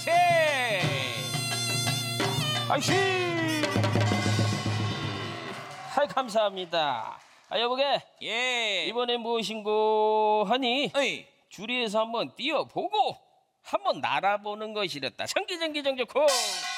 만세! 아이씨! 아이, 감사합니다. 아, 여보게, 예. 이번에 무엇인고 하니 어이. 주리에서 한번 뛰어보고 한번 날아보는 것이랬다. 정기정기 정좋고